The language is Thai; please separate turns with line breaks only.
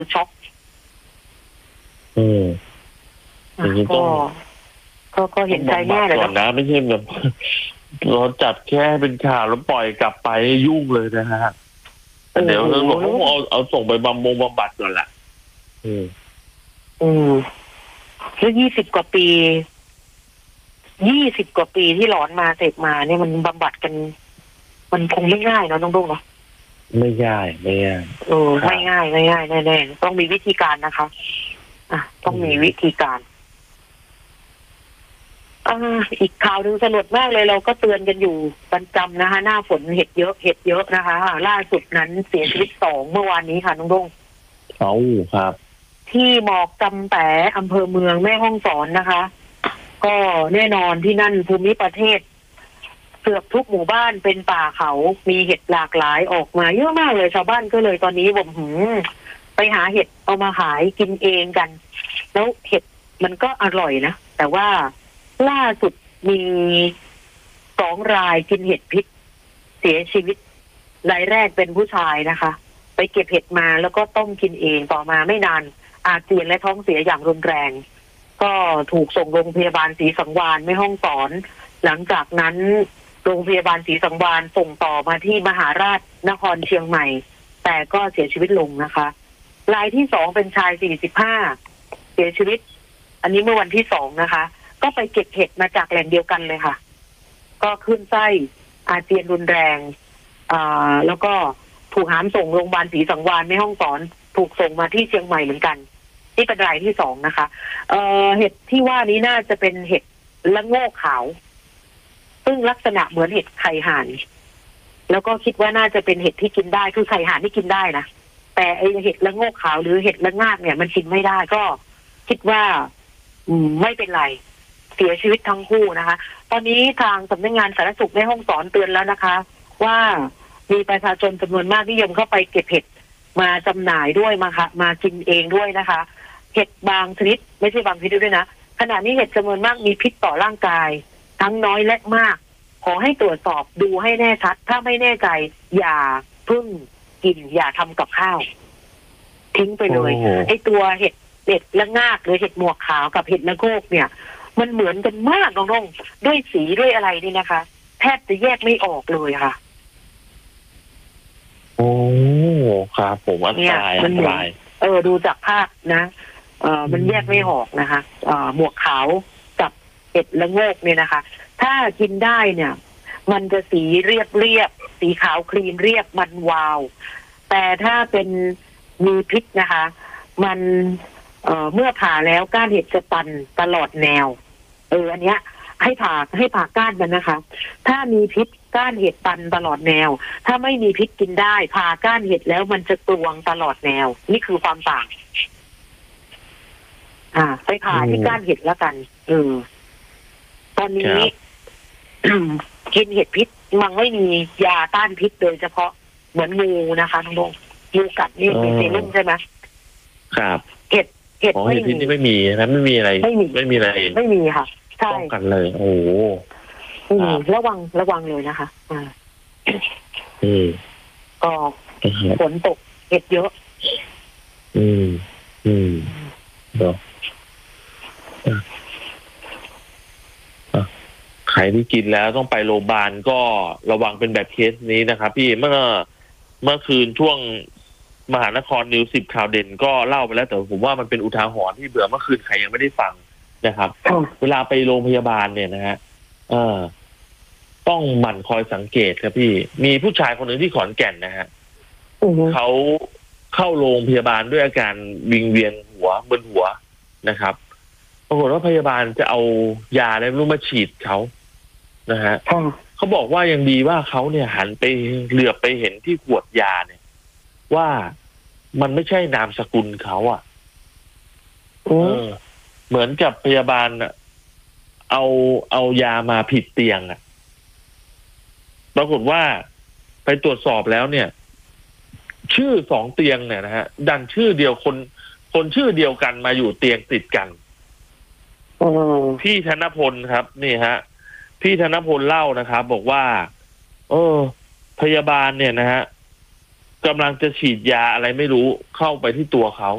ช็อก
อืมอย่างนี้ต้อง
ก็เห็นใจแม่เลย
ก่อนนะไม่ใช่แบบเราจับแค่เป็นข่าวแล้วปล่อยกลับไปยุ่งเลยนะฮะเดี๋ยวตำรวจเขาเอาส่งไปบำบัดก่อนแหละ
แล้ว20 กว่าปีที่หลอนมาเสพมาเนี่ยมันบำบัดกัน มันคงไม่ง่ายเนาะน้องดุ้งเนาะ
ไม่ง่ายไม่ง่าย
ไม่ง่ายแน่ๆต้องมีวิธีการนะคะต้องมีวิธีการอีกข่าวหนึ่งสลดมากเลยเราก็เตือนกันอยู่ประจำนะคะหน้าฝนเห็ดเยอะนะคะล่าสุดนั้นเสียชีวิต2เมื่อวานนี้ค่ะน้องดุ้ง
ครับ
ที่หมอกจำแปอำเภอเมืองแม่ฮ่องสอนนะคะ ก็แน่นอนที่นั่นภูมิประเทศเกือบทุกหมู่บ้านเป็นป่าเขามีเห็ดหลากหลายออกมาเยอะมากเลยชาวบ้านก็เลยตอนนี้ผมไปหาเห็ดเอามาขายกินเองกันแล้วเห็ดมันก็อร่อยนะแต่ว่าล่าสุดมี2 รายกินเห็ดพิษเสียชีวิตรายแรกเป็นผู้ชายนะคะไปเก็บเห็ดมาแล้วก็ต้มกินเองต่อมาไม่นานอาเจียนและท้องเสียอย่างรุนแรงก็ถูกส่งโรงพยาบาลศรีสังวาลแม่ฮ่องสอนหลังจากนั้นโรงพยาบาลศรีสังวาลส่งต่อมาที่มหาราชนครเชียงใหม่แต่ก็เสียชีวิตลงนะคะรายที่2เป็นชาย45เสียชีวิตอันนี้เมื่อวันที่2นะคะก็ไปเก็บเห็ดมาจากแหล่งเดียวกันเลยค่ะก็ขึ้นไส้อาเจียนรุนแรงแล้วก็ถูกหามส่งโรงพยาบาลศรีสังวาลแม่ฮ่องสอนถูกส่งมาที่เชียงใหม่เหมือนกันนี่เป็นรายที่2นะคะเห็ดที่ว่านี้น่าจะเป็นเห็ดละโงกขาวซึ่งลักษณะเหมือนเห็ดไข่ห่านแล้วก็คิดว่าน่าจะเป็นเห็ดที่กินได้คือไข่ห่านที่กินได้นะแต่ไอเห็ดละโงกขาวหรือเห็ดละงากเนี่ยมันกินไม่ได้ก็คิดว่าไม่เป็นไรเสียชีวิตทั้งคู่นะคะตอนนี้ทางสำนักงานสาธารณสุขแม่ฮ่องสอนเตือนแล้วนะคะว่ามีประชาชนจำนวนมากนิยมเข้าไปเก็บเห็ดมาจำหน่ายด้วยมากินเองด้วยนะคะเห็ดบางชนิดไม่ใช่บางชนิดด้วยนะขณะนี้เห็ดจำนวนมากมีพิษต่อร่างกายทั้งน้อยและมากขอให้ตรวจสอบดูให้แน่ชัดถ้าไม่แน่ใจอย่าเพิ่งกินอย่าทำกับข้าวทิ้งไปเลยไอ้ตัวเห็ดละงากหรือเห็ดหมวกขาวกับเห็ดละโงกเนี่ยมันเหมือนกันมากน้องๆด้วยสีด้วยอะไรนี่นะคะแทบจะแยกไม่ออกเลยค่ะ
ครับผมอันตราย
ดูจากภาพนะมันแยกไม่ออกนะคะหมวกขาวกับเห็ดละโงกเนี่ยนะคะถ้ากินได้เนี่ยมันจะสีเรียบสีขาวครีมเรียบมันวาวแต่ถ้าเป็นมีพิษนะคะมันเมื่อผ่าแล้วก้านเห็ดจะตันตลอดแนวอันเนี้ยให้ผ่าก้านมันนะคะถ้ามีพิษก้านเห็ดตันตลอดแนวถ้าไม่มีพิษกินได้ผ่าก้านเห็ดแล้วมันจะกลวงตลอดแนวนี่คือความต่างไปผ่าที่ก้านเห็ดแล้วกันตอนนี้กินเห็ดพิษมันไม่มียาต้านพิษโดยเฉพาะเหมือนงูนะคะน้องงูกัดนี่มีเซรุ่มใช่ไหม
ครับ
เห็ด
ไม่มีไม่มีนะไม่มีอะไรไม่มีอะไร
ไม่มีค่ะใช่
ป้องกันเลยโอ้
ระวังเลยนะคะก็ฝนตกเห็ดเยอะ
เดี๋ยวใครที่กินแล้วต้องไปโรงพยาบาลก็ระวังเป็นแบบเคสนี้นะครับพี่เมื่อคืนช่วงมหานครนิว10ข่าวเด่นก็เล่าไปแล้วแต่ผมว่ามันเป็นอุทาหรณ์ที่เบื่อเมื่อคืนใครยังไม่ได้ฟังนะครับเวลาไปโรงพยาบาลเนี่ยนะฮะต้องหมั่นคอยสังเกตครับพี่มีผู้ชายคนหนึ่งที่ขอนแก่นนะฮะเขาเข้าโรงพยาบาลด้วยอาการวิงเวียนหัวมึนหัวนะครับปรากฏว่าพยาบาลจะเอายาอะไรไม่รู้มาฉีดเขานะฮะเขาบอกว่ายังดีว่าเขาเนี่ยหันไปเหลือบไปเห็นที่ขวดยาเนี่ยว่ามันไม่ใช่นามสกุลเขาเหมือนกับพยาบาลเอายามาผิดเตียงปรากฏว่าไปตรวจสอบแล้วเนี่ยชื่อ2เตียงเนี่ยนะฮะดันชื่อเดียวคนชื่อเดียวกันมาอยู่เตียงติดกันพี่ธนพลครับนี่ฮะพี่ธนพลเล่านะครับบอกว่าพยาบาลเนี่ยนะฮะกำลังจะฉีดยาอะไรไม่รู้เข้าไปที่ตัวเขา